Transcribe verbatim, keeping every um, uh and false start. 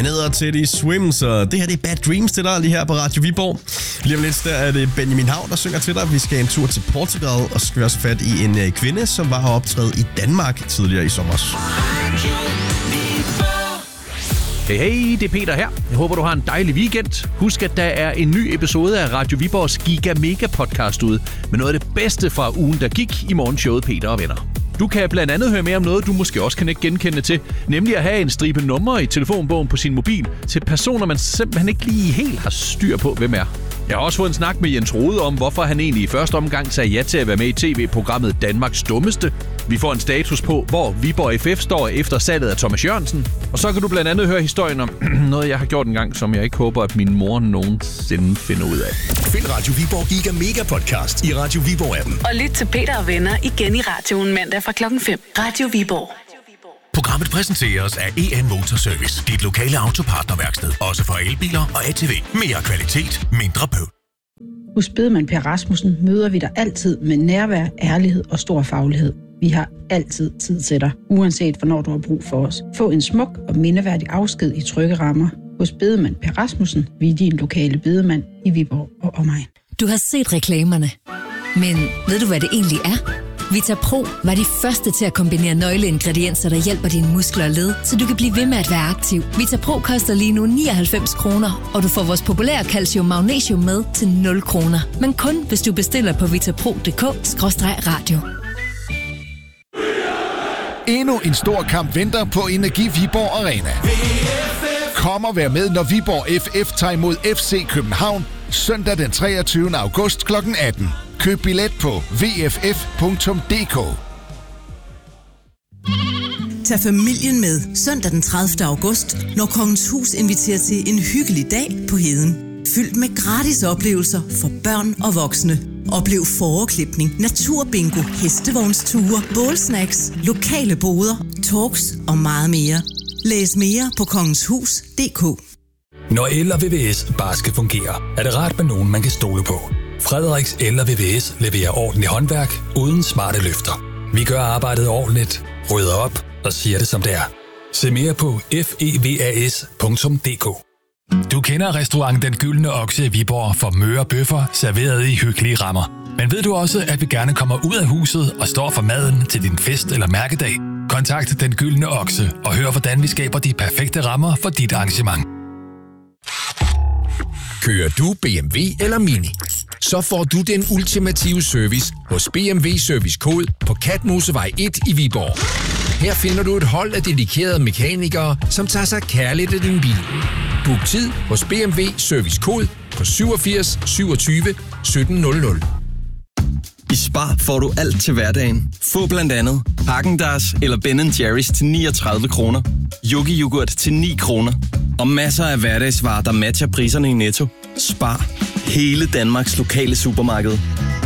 Han hedder Teddy Swims, og det her det er Bad Dreams til dig lige her på Radio Viborg. Lige om lidt der er det Benjamin Hav, der synger til dig. Vi skal en tur til Portugal, og så skal vi også fat i en kvinde, som var optrædet i Danmark tidligere i sommer. Hey, hey, det er Peter her. Jeg håber, du har en dejlig weekend. Husk, at der er en ny episode af Radio Viborgs Giga Mega podcast ude med noget af det bedste fra ugen, der gik i morgenshowet Peter og Venner. Du kan blandt andet høre mere om noget, du måske også kan ikke genkende til, nemlig at have en stribe numre i telefonbogen på sin mobil til personer, man simpelthen ikke lige helt har styr på, hvem er. Jeg har også fået en snak med Jens Rode om, hvorfor han egentlig i første omgang sagde ja til at være med i tv-programmet Danmarks Dummeste. Vi får en status på, hvor Viborg F F står efter salget af Thomas Jørgensen. Og så kan du blandt andet høre historien om noget, jeg har gjort en gang, som jeg ikke håber, at min mor nogensinde finder ud af. Find Radio Viborg Giga Mega Podcast i Radio Viborg-appen. Og lyt til Peter og Venner igen i radioen mandag fra klokken fem. Radio Viborg. Programmet præsenteres af E N Motorservice, dit lokale autopartnerværksted. Også for elbiler og A T V. Mere kvalitet, mindre bøvl. Hos Bedemand Per Rasmussen møder vi dig altid med nærvær, ærlighed og stor faglighed. Vi har altid tid til dig, uanset hvornår du har brug for os. Få en smuk og mindeværdig afsked i trygge rammer. Hos Bedemand Per Rasmussen, vi er din lokale bedemand i Viborg og omegn. Du har set reklamerne, men ved du, hvad det egentlig er? VitaPro var de første til at kombinere nøgleingredienser, der hjælper dine muskler og led, så du kan blive ved med at være aktiv. VitaPro koster lige nu nioghalvfems kroner, og du får vores populære calcium magnesium med til nul kroner. Men kun hvis du bestiller på vitapro punktum d k skråstreg radio. Endnu en stor kamp venter på Energi Viborg Arena. Kom og vær med, når Viborg F F tager imod F C København søndag den treogtyvende august klokken atten. Køb billet på v f f punktum d k. Tag familien med søndag den tredivte august, når Kongens Hus inviterer til en hyggelig dag på Heden. Fyldt med gratis oplevelser for børn og voksne. Oplev fåreklipning, naturbingo, hestevognsture, bålsnacks, lokale boder, talks og meget mere. Læs mere på kongenshus punktum d k. Når el og V V S bare skal fungere, er det rart med nogen, man kan stole på. Frederiks El og V V S leverer ordentligt håndværk uden smarte løfter. Vi gør arbejdet ordentligt, rydder op og siger det som det er. Se mere på f e v a s punktum d k. Du kender restaurant Den Gyldne Okse i Viborg for møre bøffer serveret i hyggelige rammer. Men ved du også, at vi gerne kommer ud af huset og står for maden til din fest eller mærkedag? Kontakt Den Gyldne Okse og hør, hvordan vi skaber de perfekte rammer for dit arrangement. Kører du B M W eller Mini? Så får du den ultimative service hos B M W Service Kode på Katmosevej et i Viborg. Her finder du et hold af dedikerede mekanikere, som tager sig kærligt af din bil. Book tid hos B M W Service Kode på syvogfirs syvogtyve sytten nul nul. I Spar får du alt til hverdagen. Få blandt andet Häagen-Dazs eller Ben and Jerry's til niogtredive kroner, Yogi Yoghurt til ni kroner og masser af hverdagsvarer, der matcher priserne i Netto. Spar. Hele Danmarks lokale supermarked.